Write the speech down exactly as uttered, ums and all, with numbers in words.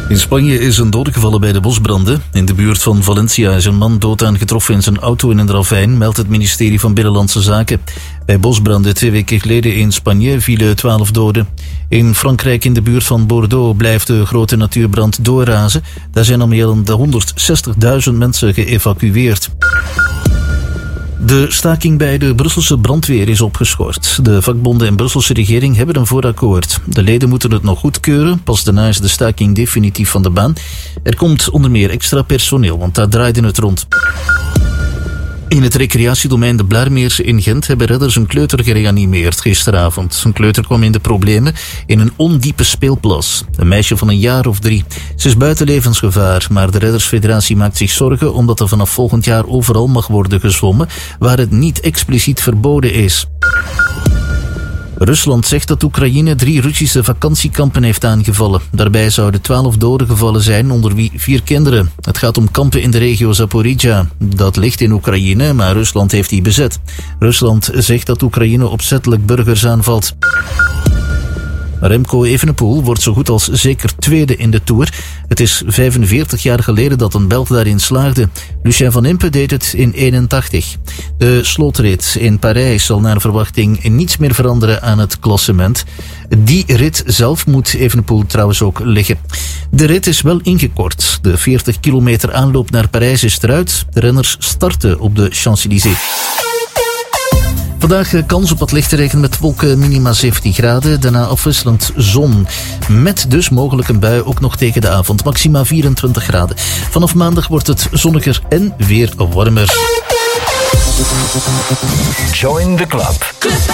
In Spanje is een dode gevallen bij de bosbranden. In de buurt van Valencia is een man dood aangetroffen in zijn auto in een ravijn, meldt het ministerie van Binnenlandse Zaken. Bij bosbranden twee weken geleden in Spanje vielen twaalf doden. In Frankrijk in de buurt van Bordeaux blijft de grote natuurbrand doorrazen. Daar zijn al meer dan honderdzestigduizend mensen geëvacueerd. De staking bij de Brusselse brandweer is opgeschort. De vakbonden en Brusselse regering hebben een voorakkoord. De leden moeten het nog goedkeuren, pas daarna is de staking definitief van de baan. Er komt onder meer extra personeel, want daar draaide het rond. In het recreatiedomein de Blaarmeerse in Gent hebben redders een kleuter gereanimeerd gisteravond. Een kleuter kwam in de problemen in een ondiepe speelplas. Een meisje van een jaar of drie. Ze is buiten levensgevaar, maar de Reddersfederatie maakt zich zorgen omdat er vanaf volgend jaar overal mag worden gezwommen waar het niet expliciet verboden is. Rusland zegt dat Oekraïne drie Russische vakantiekampen heeft aangevallen. Daarbij zouden twaalf doden gevallen zijn, onder wie vier kinderen. Het gaat om kampen in de regio Zaporizhzhia. Dat ligt in Oekraïne, maar Rusland heeft die bezet. Rusland zegt dat Oekraïne opzettelijk burgers aanvalt. Remco Evenepoel wordt zo goed als zeker tweede in de Tour. Het is vijfenveertig jaar geleden dat een Belg daarin slaagde. Lucien van Impe deed het in eenentachtig. De slootrit in Parijs zal naar verwachting niets meer veranderen aan het klassement. Die rit zelf moet Evenepoel trouwens ook liggen. De rit is wel ingekort. De veertig kilometer aanloop naar Parijs is eruit. De renners starten op de Champs-Élysées. Vandaag kans op wat lichte regen met wolken, minima zeventien graden. Daarna afwisselend zon. Met dus mogelijk een bui ook nog tegen de avond. Maxima vierentwintig graden. Vanaf maandag wordt het zonniger en weer warmer. Join the club.